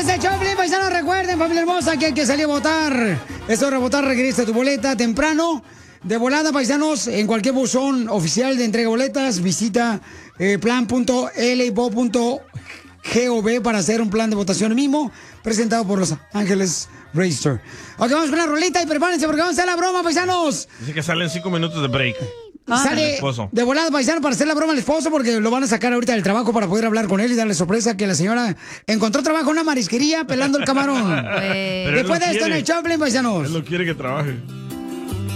es el Choplin, paisanos. Recuerden, familia hermosa, que hay que salir a votar. Eso de votar, regresa tu boleta temprano. De volada, paisanos, en cualquier buzón oficial de entrega de boletas, visita plan.lbo.gov para hacer un plan de votación mismo, presentado por Los Ángeles Register. Ok, vamos con una rolita y prepárense porque vamos a hacer la broma, paisanos. Dice que salen 5 minutos de break. Sale de volada, paisano, para hacer la broma al esposo, porque lo van a sacar ahorita del trabajo para poder hablar con él y darle sorpresa que la señora encontró trabajo en una marisquería pelando el camarón. Pero Después de esto en el Choplin, paisanos. Él no quiere que trabaje.